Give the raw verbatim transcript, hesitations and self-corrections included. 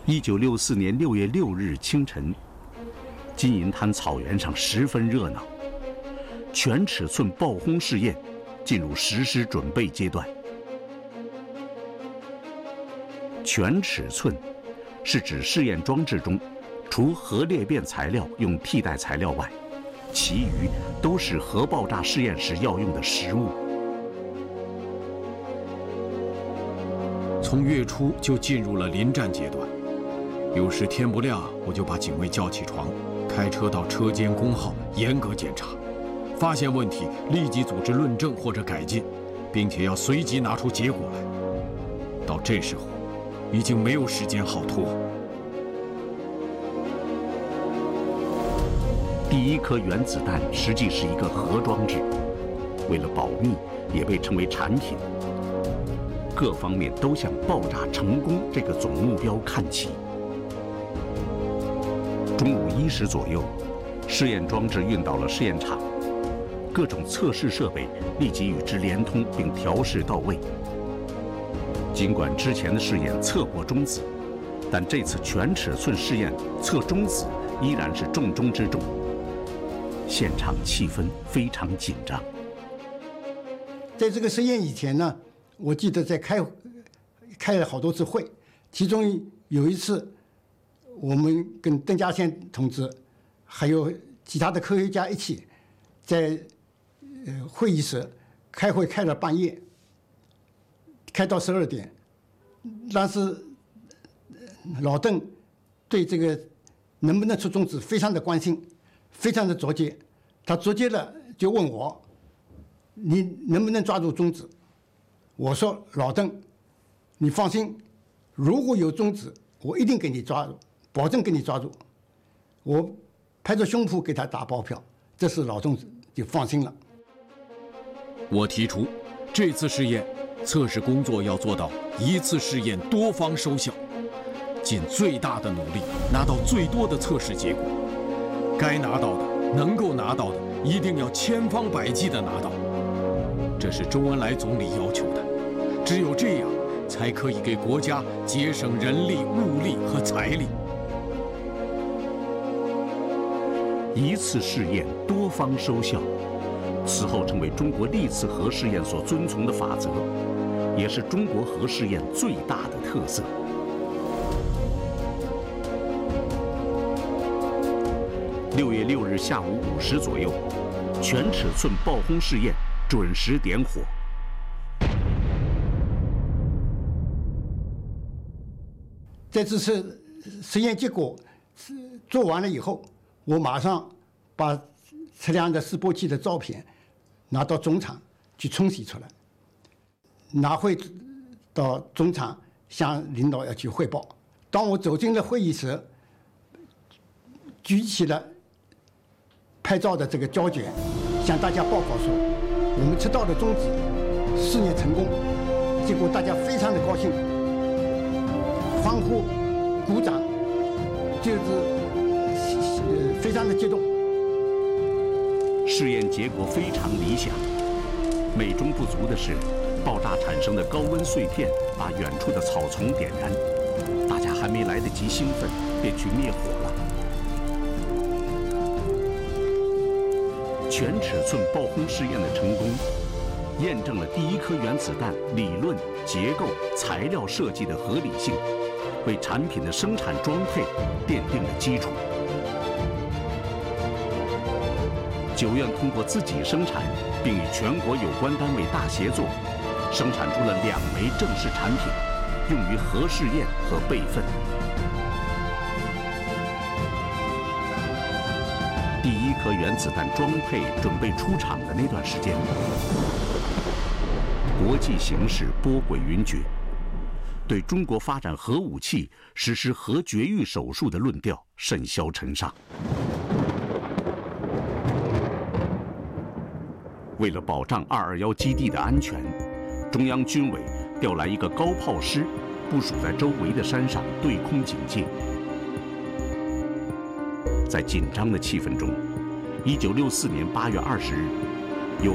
一九六四年六月六日清晨，金银滩草原上十分热闹，全尺寸爆轰试验进入实施准备阶段。全尺寸是指试验装置中，除核裂变材料用替代材料外，其余都是核爆炸试验时要用的实物。 从月初就进入了临战阶段。有时天不亮，我就把警卫叫起床，开车到车间工号严格检查，发现问题立即组织论证或者改进，并且要随即拿出结果来。到这时候，已经没有时间好拖。 第一颗原子弹实际是一个核装置，为了保密，也被称为产品。各方面都向爆炸成功这个总目标看齐。中午一时左右，试验装置运到了试验场，各种测试设备立即与之连通并调试到位。尽管之前的试验测过中子，但这次全尺寸试验测中子依然是重中之重。现场气氛非常紧张。 在这个实验以前呢，我记得在开开了好多次会，其中有一次，我们跟邓稼先同志还有其他的科学家一起在呃会议室开会，开了半夜，开到十二点。当时老邓对这个能不能出中子非常的关心，非常的着急。他直接的就问我，你能不能抓住中子？我说老邓，你放心，如果有中子，我一定给你抓住，保证给你抓住。我拍着胸脯给他打包票，这时老邓就放心了。 我提出，这次试验测试工作要做到一次试验多方收效，尽最大的努力拿到最多的测试结果。该拿到的、能够拿到的，一定要千方百计地拿到。这是周恩来总理要求的，只有这样，才可以给国家节省人力、物力和财力。 一次试验多方收效，此后成为中国历次核试验所遵从的法则，也是中国核试验最大的特色。六月六日下午五时左右，全尺寸爆轰试验准时点火。 在这次实验结果做完了以后，我马上把测量的示波器的照片拿到总厂去冲洗出来，拿回到总厂向领导要去汇报。当我走进了会议室，举起了拍照的这个胶卷，向大家报告说，我们测到了中子，试验成功。结果大家非常的高兴，欢呼、鼓掌，就是非常的激动。 试验结果非常理想，美中不足的是，爆炸产生的高温碎片把远处的草丛点燃，大家还没来得及兴奋，便去灭火了。全尺寸爆轰试验的成功，验证了第一颗原子弹理论、结构、材料设计的合理性，为产品的生产装配奠定了基础。九院通过自己生产，并与全国有关单位大协作，生产出了两枚正式产品，用于核试验和备份。第一颗原子弹装配准备出厂的那段时间，国际形势波诡云谲，对中国发展核武器、实施核绝育手术的论调甚嚣尘上。为了保障二二幺基地的安全，中央军委调来一个高炮师，部署在周围的山上对空警戒。在紧张的气氛中，一九六四年八月二十日，